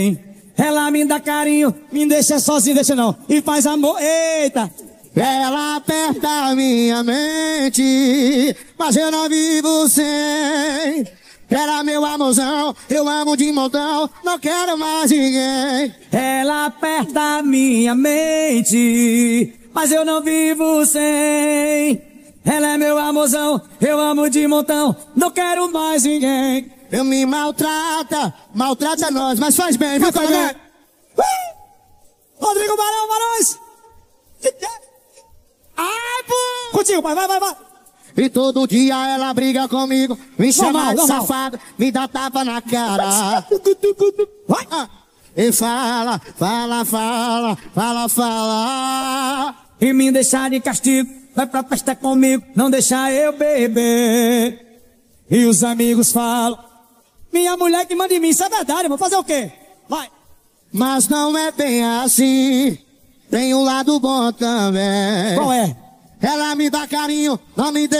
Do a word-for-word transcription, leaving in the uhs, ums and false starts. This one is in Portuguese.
Ela me dá carinho, me deixa sozinho, deixa não, e faz amor, eita. Ela aperta a minha mente, mas eu não vivo sem. Ela meu amorzão, eu amo de montão, não quero mais ninguém. Ela aperta a minha mente, mas eu não vivo sem. Ela é meu amorzão, eu amo de montão, não quero mais ninguém. Eu me maltrata, maltrata nós, mas faz bem, viu, Faz bem. Rodrigo Barão, Barões! Ai, pô! Contigo, pai, vai, vai, vai! E todo dia ela briga comigo, me chama Normal, de normal. safado, me dá tapa na cara. Vai! Ah, e fala, fala, fala, fala, fala. E me deixar de castigo, vai pra festa comigo, não deixar eu beber. E os amigos falam, minha mulher que manda em mim, isso é verdade, vou fazer o quê? Vai! Mas não é bem assim, tem um lado bom também. Qual é? Ela me dá carinho, não me